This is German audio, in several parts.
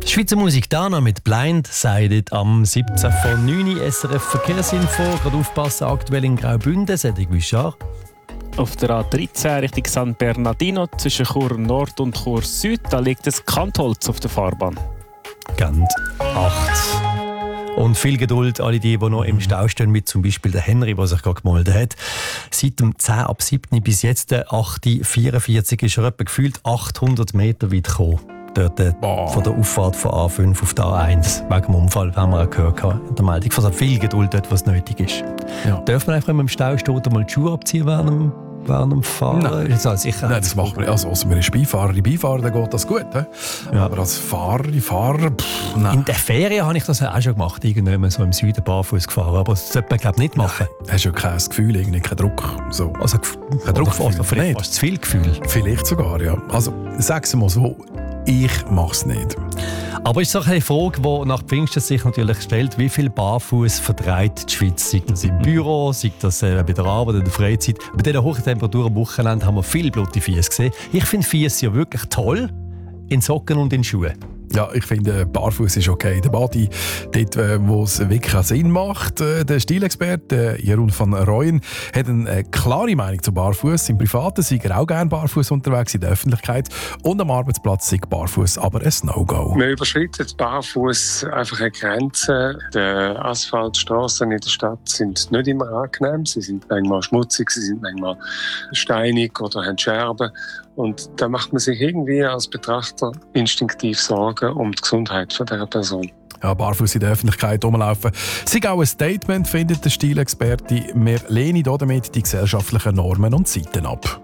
Die Schweizer Musik Dana mit «Blind» sagt am 17 von 9 SRF Verkehrsinfo. Gerade aufpassen, aktuell in Graubünden, Cedric Bouchard. Auf der A13 Richtung San Bernardino zwischen Chur Nord und Chur Süd, da liegt ein Kantholz auf der Fahrbahn. Ganz 8. Und viel Geduld, alle die noch im Stau stehen, wie zum Beispiel der Henry, der sich gerade gemeldet hat. Seit dem 10 ab 7 bis jetzt, der 8:44, ist er etwa gefühlt 800 Meter weit gekommen. Dort von der Auffahrt von A5 auf der A1, wegen dem Unfall, haben wir auch gehört in der Meldung. Also viel Geduld dort, was nötig ist. Ja. Darf man einfach, wenn man im Stau steht, mal die Schuhe abziehen während dem Fahren? Nein, das macht man nicht. Also man ist Beifahrer, dann geht das gut. Ja. Aber als Fahrer, nein. In der Ferien habe ich das auch schon gemacht, irgendwann so im Süden barfuß gefahren, aber das sollte man, glaube ich, nicht machen. Nein, hast du ja kein Gefühl, irgendwie kein Druck. So. Also kein Druck, vielleicht fast zu viel Gefühl. Vielleicht sogar, ja. Also sag's mal so, ich mache es nicht. Aber es ist auch eine Frage, die nach Pfingsten sich natürlich stellt, wie viel Barfuß vertreibt die Schweiz? Sei das im Büro, sei das bei der Arbeit, in der Freizeit. Bei diesen hohen Temperaturen am Wochenende haben wir viele blutige Füße gesehen. Ich finde Füße ja wirklich toll, in Socken und in Schuhen. Ja, ich finde, Barfuß ist okay. Der Badi, dort, wo es wirklich auch Sinn macht. Der Stilexperte Jeroen van Rooyen hat eine klare Meinung zu Barfuß. Im Privaten sei er auch gerne barfuß unterwegs, in der Öffentlichkeit. Und am Arbeitsplatz sei Barfuß aber ein No-Go. Man überschreitet barfuß einfach eine Grenze. Die Asphaltstraßen in der Stadt sind nicht immer angenehm. Sie sind manchmal schmutzig, sie sind manchmal steinig oder haben Scherben. Und da macht man sich irgendwie als Betrachter instinktiv Sorgen um die Gesundheit dieser Person. Ja, barfuß in der Öffentlichkeit rumlaufen. Sei auch ein Statement, findet der Stilexperte. Wir lehnen damit die gesellschaftlichen Normen und Zeiten ab.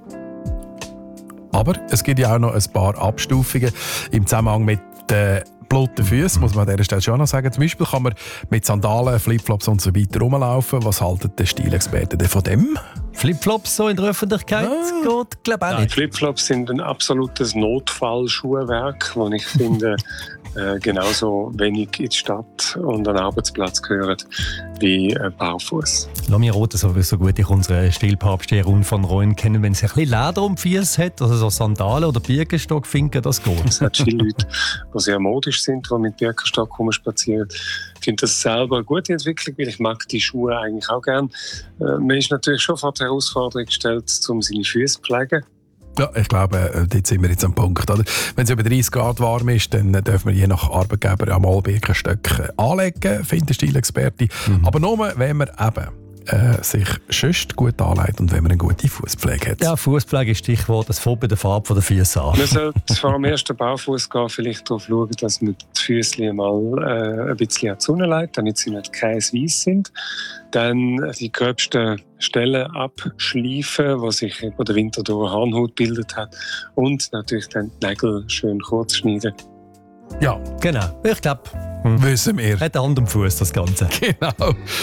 Aber es gibt ja auch noch ein paar Abstufungen im Zusammenhang mit den blotten Füßen, muss man an dieser Stelle schon noch sagen. Zum Beispiel kann man mit Sandalen, Flipflops und so weiter rumlaufen. Was haltet der Stilexperte denn von dem? Flipflops so in der Öffentlichkeit geht, glaube ich, auch nicht. Flipflops sind ein absolutes Notfallschuhwerk, das ich finde genauso wenig in die Stadt und an den Arbeitsplatz gehört wie barfuß. Lass mich raten, so gut ich unseren Stilpapst Jeroen van Rooyen kennen, wenn es ein bisschen Leder um die Füße hat, also so Sandalen oder Birkenstock, finden, das geht. Es hat viele Leute, die sehr modisch sind, die mit Birkenstock rumspazieren. Ich finde das selber eine gute Entwicklung, weil ich mag die Schuhe eigentlich auch gerne. Man ist natürlich schon vor die Herausforderung gestellt, um seine Füße zu pflegen. Ja, ich glaube, dort sind wir jetzt am Punkt. Oder? Wenn es über 30 Grad warm ist, dann dürfen wir je nach Arbeitgeber einmal Birkenstöcke anlegen, findet der Stilexperte. Aber nur, wenn man eben sich sonst gut anlegt und wenn man eine gute Fußpflege hat. Ja, Fußpflege ist Stichwort, das fängt bei der Farbe der Füße an. Man sollte vor dem ersten Barfuß gehen, vielleicht darauf schauen, dass man die Füße mal ein bisschen an die Sonne legt, damit sie nicht kreisweiss sind. Dann die gröbsten Stellen abschleifen, wo der Winter durch Harnhaut gebildet hat. Und natürlich dann die Nägel schön kurz schneiden. Ja, genau. Ich glaube, wissen wir. hat Hand am Fuß das Ganze. Genau.